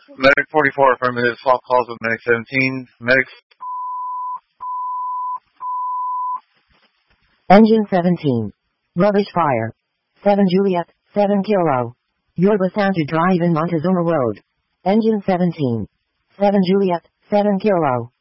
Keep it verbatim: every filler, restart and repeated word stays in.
Medic forty-four, affirmative. Swap calls with Medic seventeen. Medic. Engine seventeen. Rubbish fire. seven Juliet, seven Kilo. Yorba Santa Drive in Montezuma Road. Engine seventeen. seven Juliet, seven Kilo.